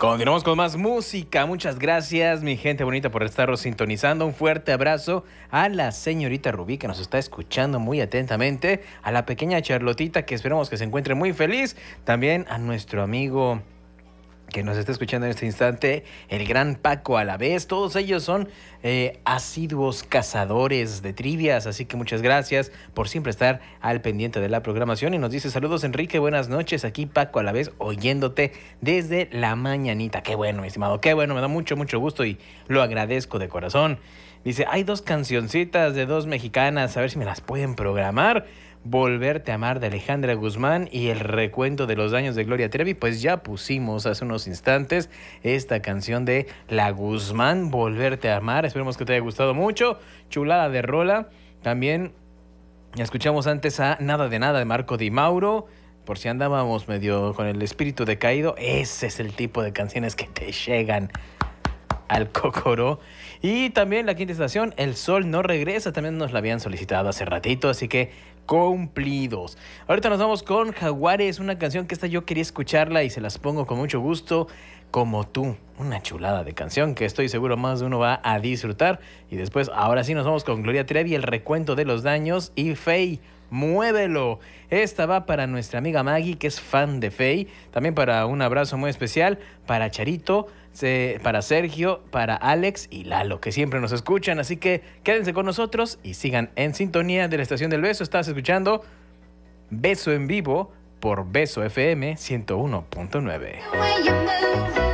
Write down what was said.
Continuamos con más música. Muchas gracias, mi gente bonita, por estarnos sintonizando. Un fuerte abrazo a la señorita Rubí, que nos está escuchando muy atentamente. A la pequeña Charlotita, que esperamos que se encuentre muy feliz. También a nuestro amigo que nos está escuchando en este instante, el gran Paco Alavés. Todos ellos son asiduos cazadores de trivias, así que muchas gracias por siempre estar al pendiente de la programación. Y nos dice: saludos, Enrique, buenas noches, aquí Paco Alavés, oyéndote desde la mañanita. Qué bueno, mi estimado, qué bueno, me da mucho gusto y lo agradezco de corazón. Dice: hay dos cancioncitas de dos mexicanas, a ver si me las pueden programar. Volverte a amar, de Alejandra Guzmán, y el recuento de los daños de Gloria Trevi. Pues ya pusimos hace unos instantes esta canción de La Guzmán, Volverte a amar. Esperemos que te haya gustado mucho. Chulada de rola. También escuchamos antes a Nada de Nada de Marco Di Mauro. Por si andábamos medio con el espíritu decaído, ese es el tipo de canciones que te llegan al cocoro. Y también la quinta estación, El Sol No Regresa, también nos la habían solicitado hace ratito, así que cumplidos. Ahorita nos vamos con Jaguares, una canción que esta yo quería escucharla y se las pongo con mucho gusto. Como tú, una chulada de canción que estoy seguro más de uno va a disfrutar. Y después, ahora sí, nos vamos con Gloria Trevi, el recuento de los daños, y Faye, Muévelo. Esta va para nuestra amiga Maggie, que es fan de Faye. También para un abrazo muy especial para Charito, para Sergio, para Alex y Lalo, que siempre nos escuchan. Así que quédense con nosotros y sigan en sintonía de la Estación del Beso. Estás escuchando Beso en Vivo por Beso FM 101.9.